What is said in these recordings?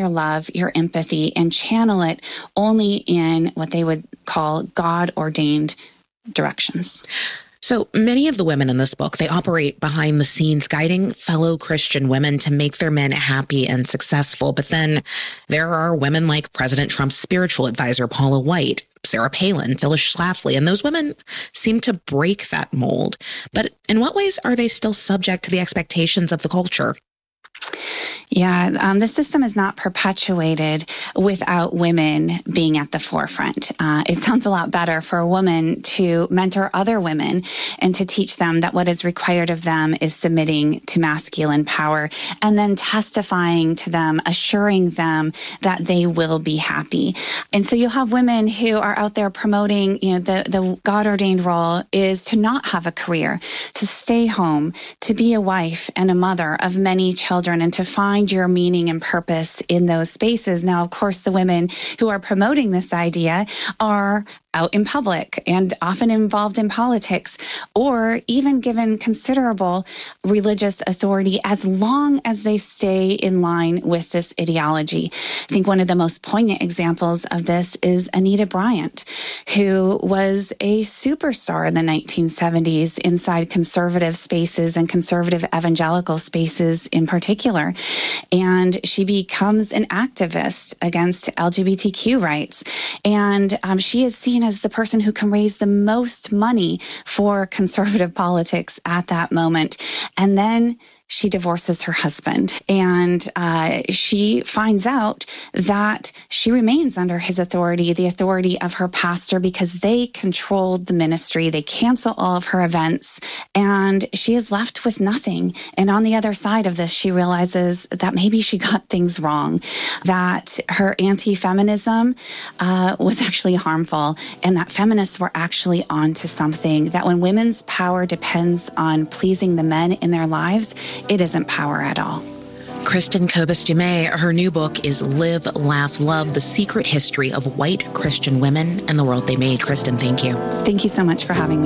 your love, your empathy, and channel it only in what they would call God-ordained directions. So many of the women in this book, they operate behind the scenes, guiding fellow Christian women to make their men happy and successful. But then there are women like President Trump's spiritual advisor, Paula White, Sarah Palin, Phyllis Schlafly, and those women seem to break that mold. But in what ways are they still subject to the expectations of the culture? Yeah, the system is not perpetuated without women being at the forefront. It sounds a lot better for a woman to mentor other women and to teach them that what is required of them is submitting to masculine power and then testifying to them, assuring them that they will be happy. And so you'll have women who are out there promoting, the God-ordained role is to not have a career, to stay home, to be a wife and a mother of many children, and to find your meaning and purpose in those spaces. Now, of course, the women who are promoting this idea are out in public and often involved in politics or even given considerable religious authority as long as they stay in line with this ideology. I think one of the most poignant examples of this is Anita Bryant, who was a superstar in the 1970s inside conservative spaces and conservative evangelical spaces in particular. And she becomes an activist against LGBTQ rights. And she is seen as the person who can raise the most money for conservative politics at that moment. And then she divorces her husband, and she finds out that she remains under his authority, the authority of her pastor, because they controlled the ministry. They cancel all of her events, and she is left with nothing. And on the other side of this, she realizes that maybe she got things wrong, that her anti-feminism was actually harmful, and that feminists were actually onto something, that when women's power depends on pleasing the men in their lives, it isn't power at all. Kristin Kobes Du Mez, her new book is Live, Laugh, Love, The Secret History of White Christian Women and the World They Made. Kristin, thank you. Thank you so much for having me.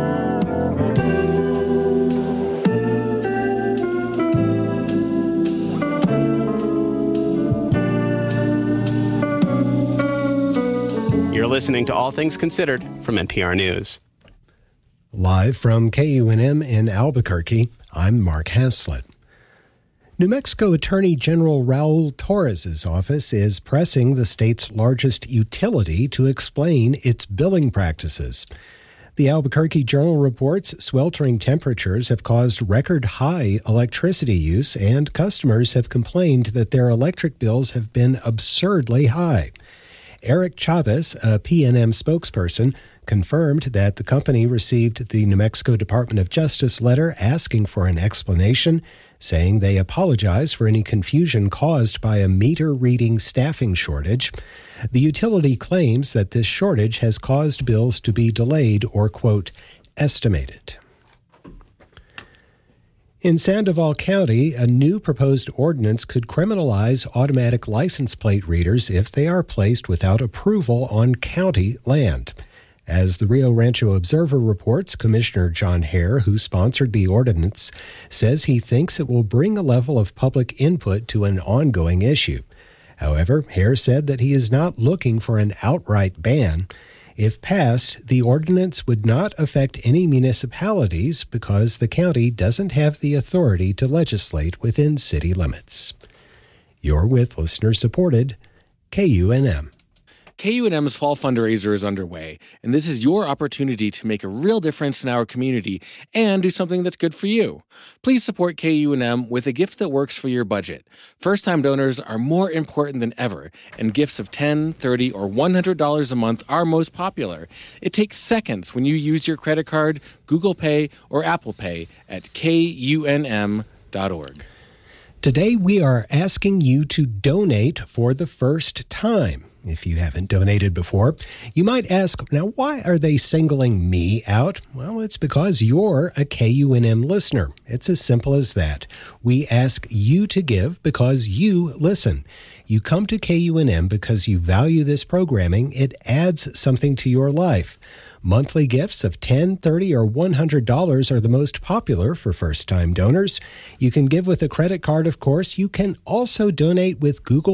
You're listening to All Things Considered from NPR News. Live from KUNM in Albuquerque, I'm Mark Haslett. New Mexico Attorney General Raul Torres' office is pressing the state's largest utility to explain its billing practices. The Albuquerque Journal reports sweltering temperatures have caused record-high electricity use, and customers have complained that their electric bills have been absurdly high. Eric Chavez, a PNM spokesperson, confirmed that the company received the New Mexico Department of Justice letter asking for an explanation, saying they apologize for any confusion caused by a meter reading staffing shortage. The utility claims that this shortage has caused bills to be delayed or, quote, estimated. In Sandoval County, a new proposed ordinance could criminalize automatic license plate readers if they are placed without approval on county land. As the Rio Rancho Observer reports, Commissioner John Hare, who sponsored the ordinance, says he thinks it will bring a level of public input to an ongoing issue. However, Hare said that he is not looking for an outright ban. If passed, the ordinance would not affect any municipalities because the county doesn't have the authority to legislate within city limits. You're with listener-supported KUNM. KUNM's fall fundraiser is underway, and this is your opportunity to make a real difference in our community and do something that's good for you. Please support KUNM with a gift that works for your budget. First-time donors are more important than ever, and gifts of $10, $30, or $100 a month are most popular. It takes seconds when you use your credit card, Google Pay, or Apple Pay at KUNM.org. Today, we are asking you to donate for the first time. If you haven't donated before, you might ask, now, why are they singling me out? Well, it's because you're a KUNM listener. It's as simple as that. We ask you to give because you listen. You come to KUNM because you value this programming. It adds something to your life. Monthly gifts of $10, $30, or $100 are the most popular for first-time donors. You can give with a credit card, of course. You can also donate with Google